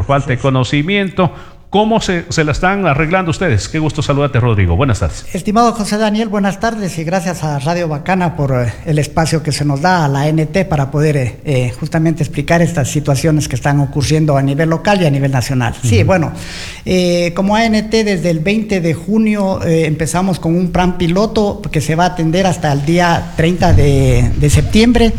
falta de conocimiento. ¿Cómo se la están arreglando ustedes? Qué gusto saludarte, Rodrigo. Buenas tardes. Estimado José Daniel, buenas tardes y gracias a Radio Bacana por el espacio que se nos da a la ANT para poder justamente explicar estas situaciones que están ocurriendo a nivel local y a nivel nacional. Sí, bueno, como ANT desde el 20 de junio empezamos con un plan piloto que se va a atender hasta el día 30 de septiembre.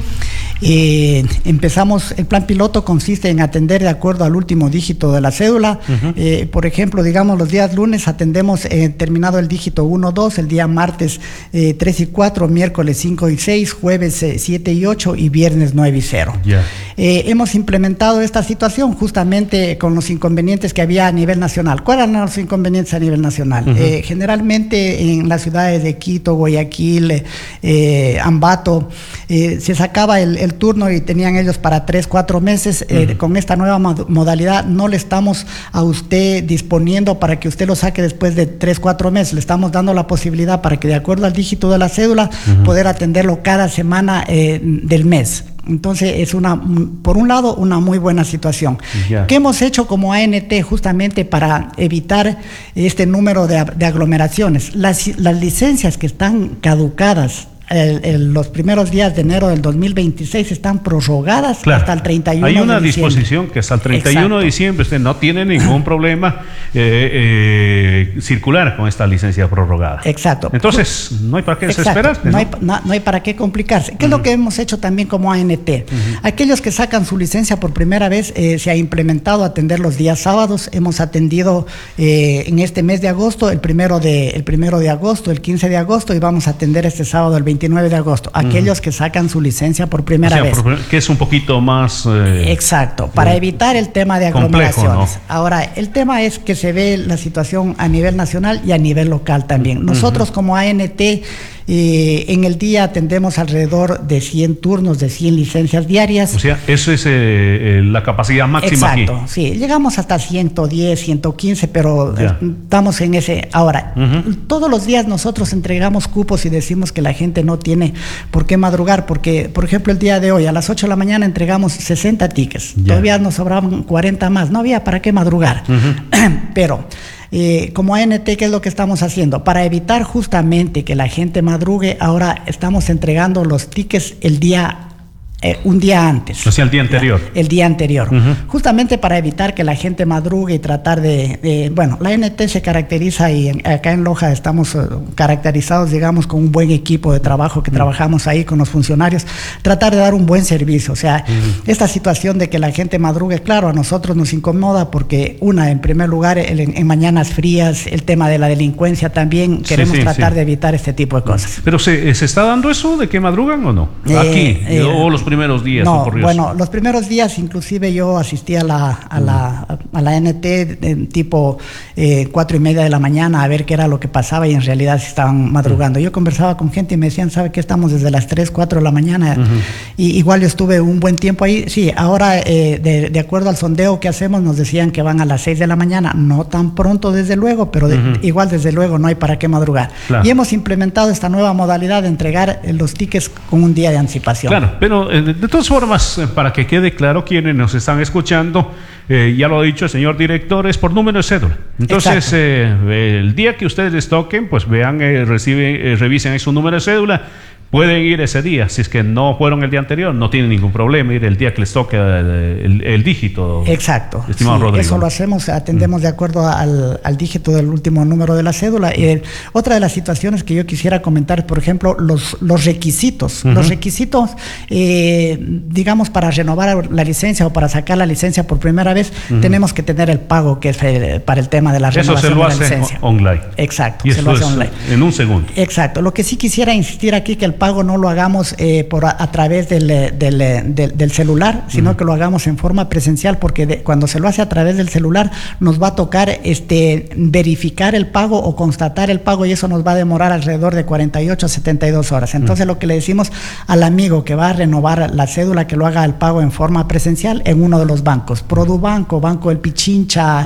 Empezamos, el plan piloto consiste en atender de acuerdo al último dígito de la cédula. Por ejemplo, digamos los días lunes atendemos terminado el dígito 1, 2, el día martes 3 y 4, miércoles 5 y 6, jueves 7 y 8 y viernes 9 y 0. Hemos implementado esta situación justamente con los inconvenientes que había a nivel nacional. ¿Cuáles eran los inconvenientes a nivel nacional? Generalmente en las ciudades de Quito, Guayaquil, Ambato, se sacaba el turno y tenían ellos para 3-4 meses. Con esta nueva modalidad no le estamos a usted disponiendo para que usted lo saque después de 3-4 meses. Le estamos dando la posibilidad para que de acuerdo al dígito de la cédula poder atenderlo cada semana del mes. Entonces es por un lado una muy buena situación. ¿Qué hemos hecho como ANT justamente para evitar este número de aglomeraciones? Las licencias que están caducadas los primeros días de enero del 2026 están prorrogadas hasta el 31 de diciembre. Hay una disposición que hasta el 31 de diciembre usted no tiene ningún problema circular con esta licencia prorrogada. Exacto. Entonces, no hay para qué desesperarse. No hay para qué complicarse. ¿Qué es lo que hemos hecho también como ANT? Aquellos que sacan su licencia por primera vez, se ha implementado atender los días sábados. Hemos atendido en este mes de agosto, el primero de agosto, el 15 de agosto, y vamos a atender este sábado el 29 de agosto, aquellos que sacan su licencia por primera vez. Que es un poquito más... Exacto, para evitar el tema de aglomeraciones. Complejo, ¿no? Ahora, el tema es que se ve la situación a nivel nacional y a nivel local también. Nosotros como ANT, en el día atendemos alrededor de 100 turnos, de 100 licencias diarias. O sea, eso es la capacidad máxima. Exacto, aquí. Sí, llegamos hasta 110, 115, pero estamos en ese. Ahora, todos los días nosotros entregamos cupos y decimos que la gente no tiene por qué madrugar, porque, por ejemplo, el día de hoy a las 8 de la mañana entregamos 60 tickets, todavía nos sobraban 40 más, no había para qué madrugar, pero... como ANT, ¿qué es lo que estamos haciendo? Para evitar justamente que la gente madrugue, ahora estamos entregando los tickets un día antes. O sea, el día anterior. El día anterior. Justamente para evitar que la gente madrugue y tratar bueno, la ANT se caracteriza y acá en Loja estamos caracterizados, digamos, con un buen equipo de trabajo que trabajamos ahí con los funcionarios, tratar de dar un buen servicio. O sea, esta situación de que la gente madrugue, claro, a nosotros nos incomoda porque en primer lugar, en mañanas frías, el tema de la delincuencia también, queremos tratar de evitar este tipo de cosas. ¿Pero se está dando eso de que madrugan o no? Aquí, o los primeros días. No, bueno, los primeros días inclusive yo asistí a la ANT tipo 4:30 de la mañana a ver qué era lo que pasaba y en realidad se estaban madrugando. Yo conversaba con gente y me decían, ¿sabe qué? Estamos desde las 3, 4 de la mañana y igual yo estuve un buen tiempo ahí. Sí, ahora de acuerdo al sondeo que hacemos nos decían que van a las 6 de la mañana, no tan pronto desde luego, pero igual desde luego no hay para qué madrugar. Y hemos implementado esta nueva modalidad de entregar los tickets con un día de anticipación. Claro, pero de todas formas, para que quede claro quienes nos están escuchando, ya lo ha dicho el señor director, es por número de cédula. Entonces, el día que ustedes les toquen, pues vean, revisen ahí su número de cédula. Pueden ir ese día, si es que no fueron el día anterior, no tienen ningún problema ir el día que les toque el dígito. Exacto, estimado Rodrigo. Eso lo hacemos, atendemos de acuerdo al dígito del último número de la cédula. Otra de las situaciones que yo quisiera comentar, por ejemplo, los requisitos. Los requisitos, digamos, para renovar la licencia o para sacar la licencia por primera vez, tenemos que tener el pago que es para el tema de la renovación de la licencia. Eso se lo hace online. Exacto, y se lo hace online. En un segundo. Exacto. Lo que sí quisiera insistir aquí que el pago no lo hagamos a través del celular, sino que lo hagamos en forma presencial, porque cuando se lo hace a través del celular nos va a tocar verificar el pago o constatar el pago y eso nos va a demorar alrededor de 48 a 72 horas. Entonces lo que le decimos al amigo que va a renovar la cédula, que lo haga el pago en forma presencial en uno de los bancos, Produbanco, Banco El Pichincha,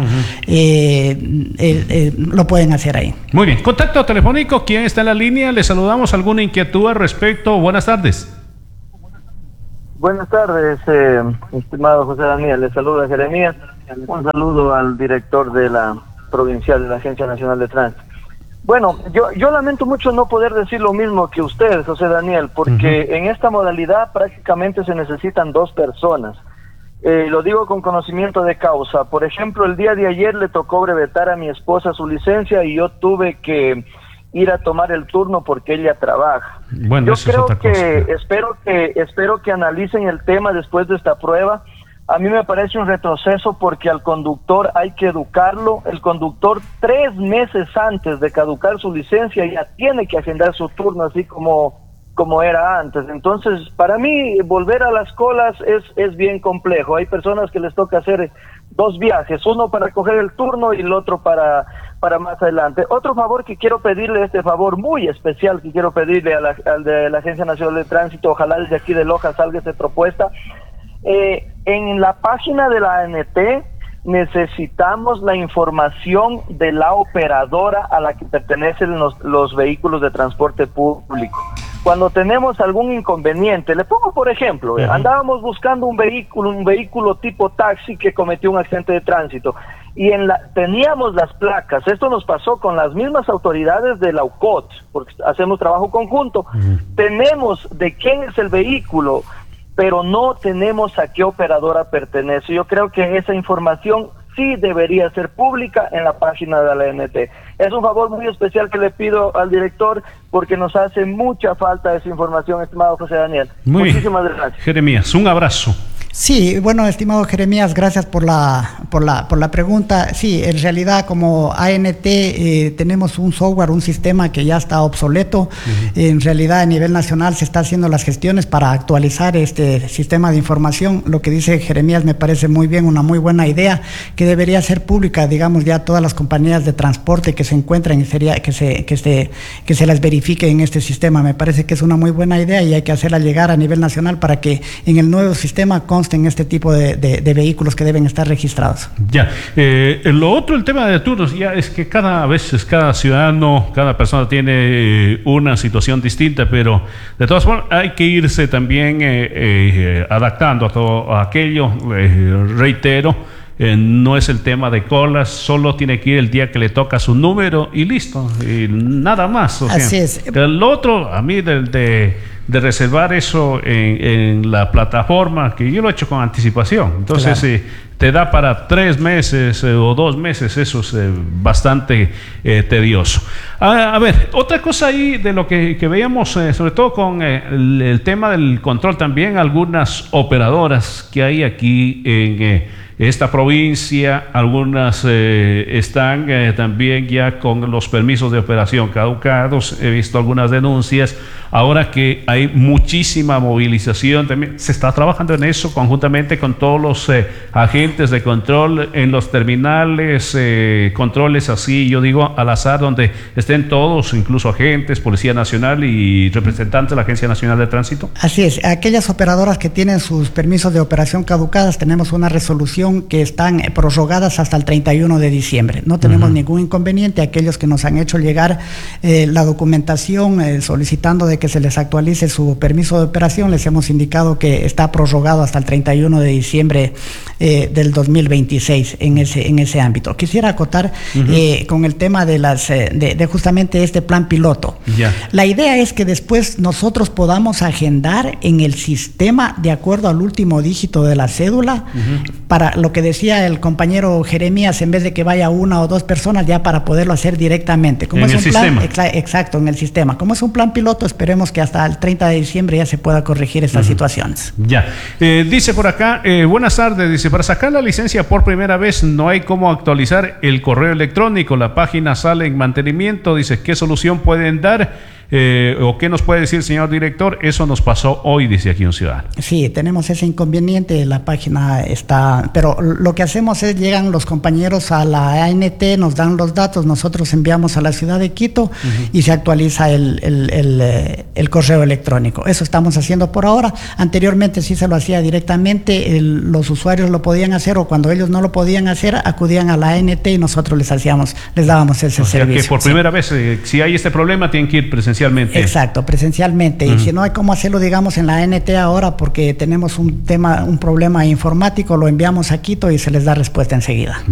lo pueden hacer ahí. Muy bien, contacto telefónico, ¿quién está en la línea? Le saludamos. ¿Alguna inquietud al respecto? Buenas tardes. Buenas tardes, estimado José Daniel, le saluda Jeremías. Un saludo al director de la provincial de la Agencia Nacional de Tránsito. Bueno, yo lamento mucho no poder decir lo mismo que usted, José Daniel, porque en esta modalidad prácticamente se necesitan 2 personas. Lo digo con conocimiento de causa. Por ejemplo, el día de ayer le tocó brevetar a mi esposa su licencia y yo tuve que ir a tomar el turno porque ella trabaja. Bueno, yo eso creo es otra que cosa. espero que analicen el tema después de esta prueba. A mí me parece un retroceso porque al conductor hay que educarlo. El conductor 3 meses antes de caducar su licencia ya tiene que agendar su turno, así como era antes. Entonces, para mí, volver a las colas es bien complejo. Hay personas que les toca hacer 2 viajes, uno para coger el turno y el otro para más adelante. Otro favor que quiero pedirle, favor muy especial que quiero pedirle al de la Agencia Nacional de Tránsito, ojalá desde aquí de Loja salga esta propuesta. En la página de la ANT necesitamos la información de la operadora a la que pertenecen los vehículos de transporte público. Cuando tenemos algún inconveniente, le pongo por ejemplo, andábamos buscando un vehículo tipo taxi que cometió un accidente de tránsito y teníamos las placas. Esto nos pasó con las mismas autoridades de la UCOT, porque hacemos trabajo conjunto. Tenemos de quién es el vehículo, pero no tenemos a qué operadora pertenece. Yo creo que esa información sí debería ser pública en la página de la ANT. Es un favor muy especial que le pido al director porque nos hace mucha falta esa información, estimado José Daniel. Muchísimas gracias. Jeremías, un abrazo. Sí, bueno, estimado Jeremías, gracias por la pregunta. Sí, en realidad como ANT tenemos un software, un sistema que ya está obsoleto. En realidad a nivel nacional se está haciendo las gestiones para actualizar este sistema de información. Lo que dice Jeremías me parece muy bien, una muy buena idea que debería ser pública, digamos, ya todas las compañías de transporte que se encuentran y sería que se las verifique en este sistema. Me parece que es una muy buena idea y hay que hacerla llegar a nivel nacional para que en el nuevo sistema en este tipo de vehículos que deben estar registrados. Ya, lo otro, el tema de turnos, ya es que cada ciudadano, cada persona tiene una situación distinta, pero de todas formas hay que irse también adaptando a todo aquello. Reitero, no es el tema de colas, solo tiene que ir el día que le toca su número y listo, y nada más. Así es. Lo otro, a mí de reservar eso en la plataforma, que yo lo he hecho con anticipación, entonces claro. Te da para 3 meses o 2 meses, eso es bastante tedioso. A ver, otra cosa ahí de lo que veíamos, sobre todo con el tema del control, también algunas operadoras que hay aquí en esta provincia, algunas están también ya con los permisos de operación caducados. He visto algunas denuncias. Ahora que hay muchísima movilización, también se está trabajando en eso conjuntamente con todos los agentes de control en los terminales, controles así, yo digo al azar, donde estén todos, incluso agentes, Policía Nacional y representantes de la Agencia Nacional de Tránsito. Así es, aquellas operadoras que tienen sus permisos de operación caducadas, tenemos una resolución que están prorrogadas hasta el 31 de diciembre. No tenemos ningún inconveniente. Aquellos que nos han hecho llegar la documentación solicitando de que se les actualice su permiso de operación, les hemos indicado que está prorrogado hasta el 31 de diciembre del 2026 en ese ámbito. Quisiera acotar con el tema de justamente este plan piloto. La idea es que después nosotros podamos agendar en el sistema de acuerdo al último dígito de la cédula, para lo que decía el compañero Jeremías, en vez de que vaya 1 o 2 personas, ya para poderlo hacer directamente. Como en es el un sistema. Exacto, en el sistema. Como es un plan piloto, esperemos que hasta el 30 de diciembre ya se pueda corregir estas situaciones. Ya. Dice por acá, buenas tardes, dice, para sacar la licencia por primera vez no hay cómo actualizar el correo electrónico, la página sale en mantenimiento, dice, ¿qué solución pueden dar? ¿O qué nos puede decir el señor director? Eso nos pasó hoy, dice aquí un ciudadano. Sí, tenemos ese inconveniente, la página está, pero lo que hacemos es, llegan los compañeros a la ANT, nos dan los datos, nosotros enviamos a la ciudad de Quito y se actualiza el correo electrónico. Eso estamos haciendo por ahora. Anteriormente sí se lo hacía directamente, los usuarios lo podían hacer, o cuando ellos no lo podían hacer, acudían a la ANT y nosotros les dábamos ese servicio. Que por primera vez, si hay este problema, tienen que ir presencialmente presencialmente. Exacto, presencialmente. Y si no hay cómo hacerlo, digamos, en la ANT ahora, porque tenemos un problema informático, lo enviamos a Quito y se les da respuesta enseguida.